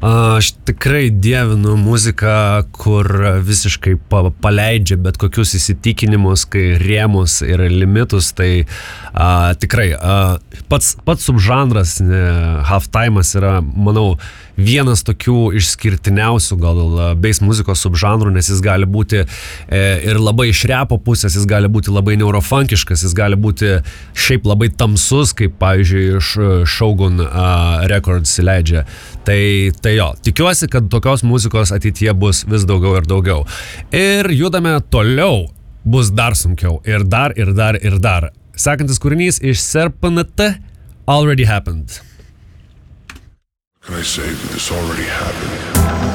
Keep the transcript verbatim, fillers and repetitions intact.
Aš tikrai dievinu muziką, kur visiškai pa, paleidžia bet kokius įsitikinimus, kai rėmus ir limitus, tai a, tikrai a, pats, pats subžanras ne, halftime'as yra, manau, vienas tokių išskirtiniausių gal bass muzikos subžanrų, nes jis gali būti e, ir labai iš repo pusės, jis gali būti labai neurofunkiškas, jis gali būti šiaip labai tamsus, kaip pavyzdžiui iš Shogun uh, Records leidžia. Tai, tai jo, tikiuosi, kad tokios muzikos ateityje bus vis daugiau ir daugiau. Ir judame toliau, bus dar sunkiau. Ir dar, ir dar, ir dar. Sekantis kūrinys iš Serpent, Already Happened. Can I say that this already happened?